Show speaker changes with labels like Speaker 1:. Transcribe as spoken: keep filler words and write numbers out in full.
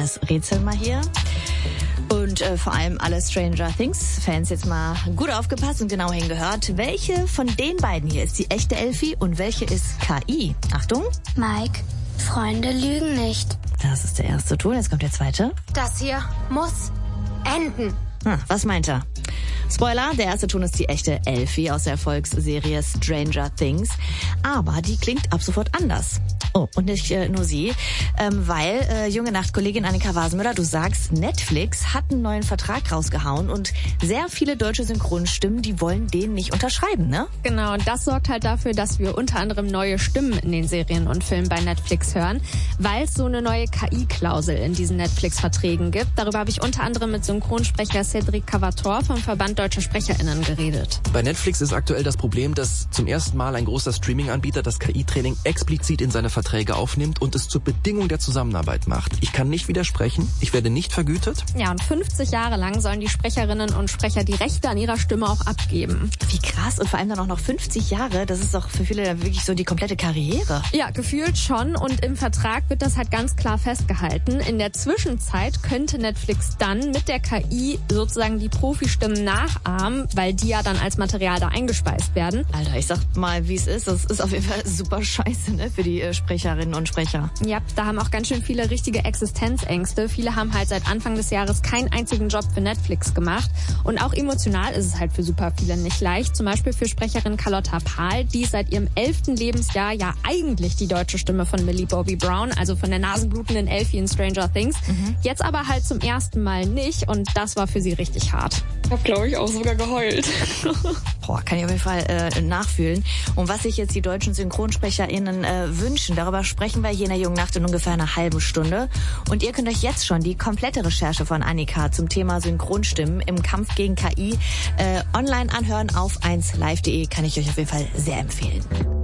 Speaker 1: Annes Rätsel mal hier. Und äh, vor allem alle Stranger Things Fans jetzt mal gut aufgepasst und genau hingehört. Welche von den beiden hier ist die echte Elfie und welche ist K I? Achtung.
Speaker 2: Mike, Freunde lügen nicht.
Speaker 1: Das ist der erste Ton, jetzt kommt der zweite.
Speaker 2: Das hier muss enden.
Speaker 1: Hm, was meint er? Spoiler, der erste Ton ist die echte Elfie aus der Erfolgsserie Stranger Things. Aber die klingt ab sofort anders. Oh, und nicht äh, nur sie, ähm, weil, äh, junge Nachtkollegin Annika Wasenmüller, du sagst, Netflix hat einen neuen Vertrag rausgehauen und sehr viele deutsche Synchronstimmen, die wollen den nicht unterschreiben, ne?
Speaker 3: Genau, und das sorgt halt dafür, dass wir unter anderem neue Stimmen in den Serien und Filmen bei Netflix hören, weil es so eine neue K I-Klausel in diesen Netflix-Verträgen gibt. Darüber habe ich unter anderem mit Synchronsprecher Cedric Cavator vom Verband Deutscher SprecherInnen geredet.
Speaker 4: Bei Netflix ist aktuell das Problem, dass zum ersten Mal ein großer Streaming-Anbieter das K I-Training explizit in seine Verträge aufnimmt und es zur Bedingung der Zusammenarbeit macht. Ich kann nicht widersprechen, ich werde nicht vergütet.
Speaker 3: Ja, und fünfzig Jahre lang sollen die Sprecherinnen und Sprecher die Rechte an ihrer Stimme auch abgeben.
Speaker 1: Wie krass, und vor allem dann auch noch fünfzig Jahre, das ist doch für viele wirklich so die komplette Karriere.
Speaker 3: Ja, gefühlt schon, und im Vertrag wird das halt ganz klar festgehalten. In der Zwischenzeit könnte Netflix dann mit der K I sozusagen die Profistimmen nachahmen, weil die ja dann als Material da eingespeist werden.
Speaker 1: Alter, ich sag mal, wie es ist, das ist auf jeden Fall super scheiße, ne, für die äh, Sprecherinnen und Sprecher.
Speaker 3: Ja, da haben auch ganz schön viele richtige Existenzängste. Viele haben halt seit Anfang des Jahres keinen einzigen Job für Netflix gemacht. Und auch emotional ist es halt für super viele nicht leicht. Zum Beispiel für Sprecherin Carlotta Pahl, die ist seit ihrem elften Lebensjahr ja eigentlich die deutsche Stimme von Millie Bobby Brown, also von der nasenblutenden Elfie in Stranger Things. Mhm. Jetzt aber halt zum ersten Mal nicht, und das war für sie richtig hart.
Speaker 5: Ich habe, glaube ich, auch sogar geheult.
Speaker 1: Boah, kann ich auf jeden Fall äh, nachfühlen. Und was sich jetzt die deutschen SynchronsprecherInnen äh, wünschen, darüber sprechen wir hier in der Jungen Nacht in ungefähr einer halben Stunde. Und ihr könnt euch jetzt schon die komplette Recherche von Annika zum Thema Synchronstimmen im Kampf gegen K I äh, online anhören auf eins live punkt de. Kann ich euch auf jeden Fall sehr empfehlen.